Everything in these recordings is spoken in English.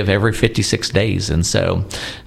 give every 56 days. And so,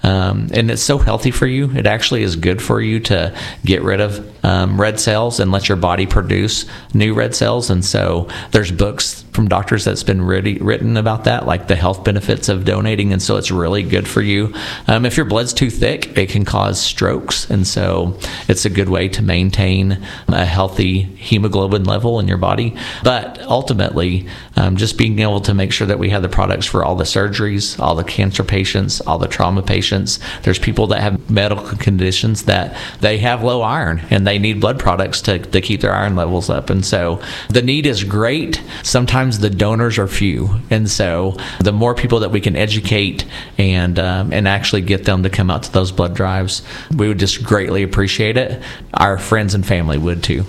and it's so healthy for you. It actually is good for you to get rid of red cells and let your body produce new red cells. And so there's books from doctors that's been written about that, like the health benefits of donating. And so it's really good for you. If your blood's too thick, it can cause strokes. And so it's a good way to maintain a healthy hemoglobin level in your body. But ultimately, just being able to make sure that we have the products for all the surgeries, all the cancer patients, all the trauma patients. There's people that have medical conditions that they have low iron and they need blood products to keep their iron levels up. And so the need is great. Sometimes the donors are few. And so the more people that we can educate and actually get them to come out to those blood drives, we would just greatly appreciate it. Our friends and family would too.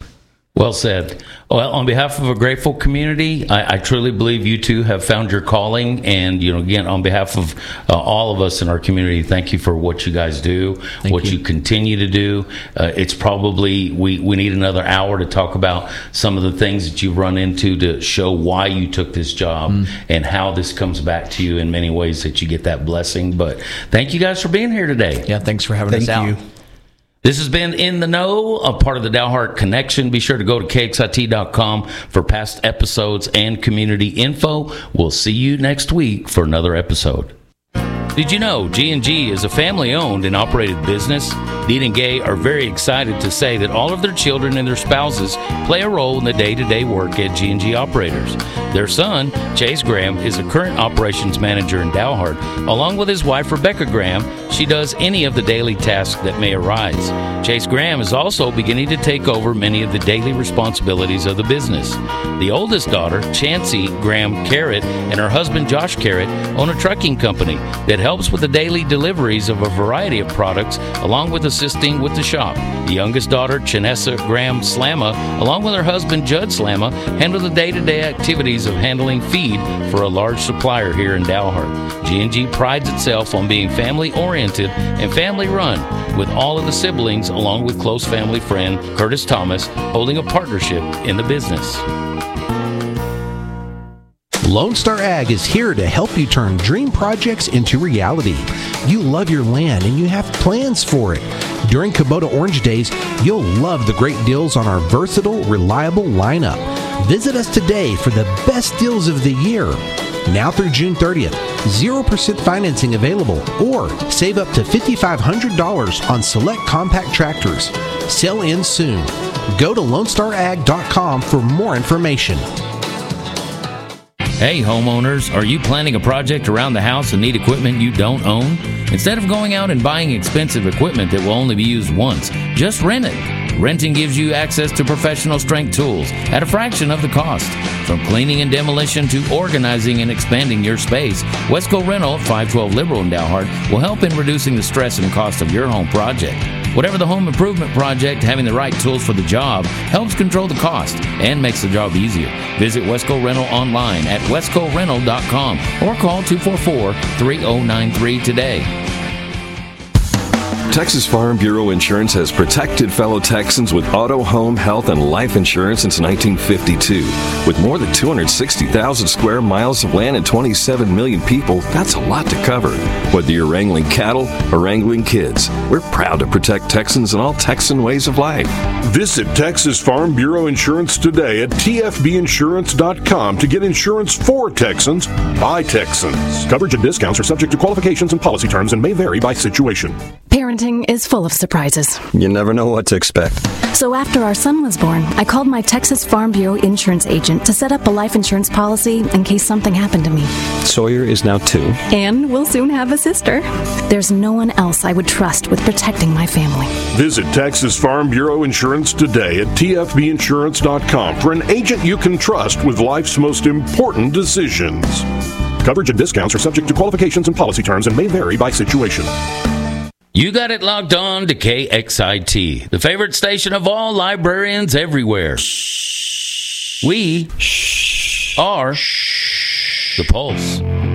Well said. Well, on behalf of a grateful community, I truly believe you two have found your calling. And, again, on behalf of all of us in our community, thank you for what you guys do, what you continue to do. It's probably, we need another hour to talk about some of the things that you've run into to show why you took this job and how this comes back to you in many ways that you get that blessing. But thank you guys for being here today. Yeah, thanks for having us out. Thank you. This has been In the Know, a part of the Dalhart Connection. Be sure to go to KXIT.com for past episodes and community info. We'll see you next week for another episode. Did you know G&G is a family-owned and operated business? Dean and Gay are very excited to say that all of their children and their spouses play a role in the day-to-day work at G&G Operators. Their son, Chase Graham, is a current operations manager in Dalhart. Along with his wife, Rebecca Graham, she does any of the daily tasks that may arise. Chase Graham is also beginning to take over many of the daily responsibilities of the business. The oldest daughter, Chancey Graham Carrot, and her husband, Josh Carrot, own a trucking company that helps with the daily deliveries of a variety of products, along with assisting with the shop. The youngest daughter, Chanessa Graham Slamma, along with her husband, Judd Slamma, handle the day-to-day activities of handling feed for a large supplier here in Dalhart. G&G prides itself on being family-oriented and family-run, with all of the siblings, along with close family friend Curtis Thomas, holding a partnership in the business. Lone Star Ag is here to help you turn dream projects into reality. You love your land and you have plans for it. During Kubota Orange Days, you'll love the great deals on our versatile, reliable lineup. Visit us today for the best deals of the year. Now through June 30th, 0% financing available, or save up to $5,500 on select compact tractors. Sell in soon. Go to LoneStarAg.com for more information. Hey homeowners, are you planning a project around the house and need equipment you don't own? Instead of going out and buying expensive equipment that will only be used once, just rent it. Renting gives you access to professional strength tools at a fraction of the cost. From cleaning and demolition to organizing and expanding your space, Wesco Rental at 512 Liberal in Dalhart will help in reducing the stress and cost of your home project. Whatever the home improvement project, having the right tools for the job helps control the cost and makes the job easier. Visit Wesco Rental online at wescorental.com or call 244-3093 today. Texas Farm Bureau Insurance has protected fellow Texans with auto, home, health, and life insurance since 1952. With more than 260,000 square miles of land and 27 million people, that's a lot to cover. Whether you're wrangling cattle or wrangling kids, we're proud to protect Texans and all Texan ways of life. Visit Texas Farm Bureau Insurance today at tfbinsurance.com to get insurance for Texans by Texans. Coverage and discounts are subject to qualifications and policy terms and may vary by situation. Parenting is full of surprises. You never know what to expect. So after our son was born, I called my Texas Farm Bureau insurance agent to set up a life insurance policy in case something happened to me. Sawyer is now 2. And we'll soon have a sister. There's no one else I would trust with protecting my family. Visit Texas Farm Bureau Insurance today at tfbinsurance.com for an agent you can trust with life's most important decisions. Coverage and discounts are subject to qualifications and policy terms and may vary by situation. You got it locked on to KXIT, the favorite station of all librarians everywhere. We are the Pulse.